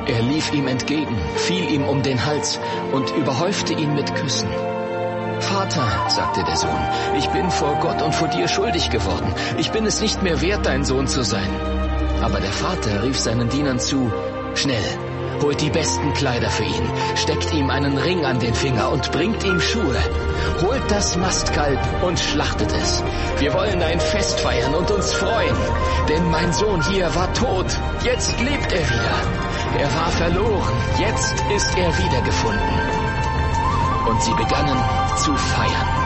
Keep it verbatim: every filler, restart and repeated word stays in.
Er lief ihm entgegen, fiel ihm um den Hals und überhäufte ihn mit Küssen. »Vater«, sagte der Sohn, »ich bin vor Gott und vor dir schuldig geworden. Ich bin es nicht mehr wert, dein Sohn zu sein.« Aber der Vater rief seinen Dienern zu, »Schnell, holt die besten Kleider für ihn, steckt ihm einen Ring an den Finger und bringt ihm Schuhe. Holt das Mastkalb und schlachtet es. Wir wollen ein Fest feiern und uns freuen, denn mein Sohn hier war tot, jetzt lebt er wieder. Er war verloren, jetzt ist er wiedergefunden.« Und sie begannen zu feiern.